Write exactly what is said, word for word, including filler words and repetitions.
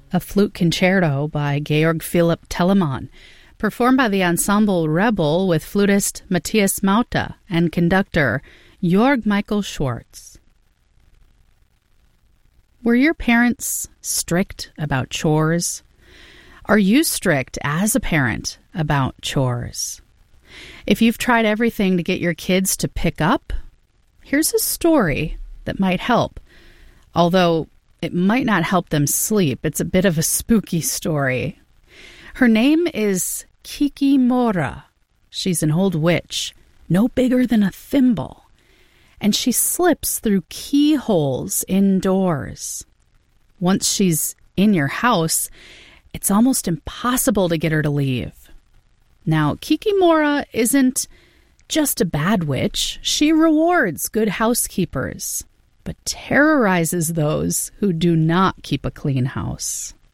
a flute concerto by Georg Philipp Telemann, performed by the ensemble Rebel with flutist Matthias Mauta and conductor Jörg Michael Schwartz. Were your parents strict about chores? Are you strict as a parent about chores? If you've tried everything to get your kids to pick up, here's a story that might help. Although it might not help them sleep, it's a bit of a spooky story. Her name is Kikimora. She's an old witch, no bigger than a thimble, and she slips through keyholes indoors. Once she's in your house, it's almost impossible to get her to leave. Now, Kikimora isn't just a bad witch. She rewards good housekeepers, but terrorizes those who do not keep a clean house.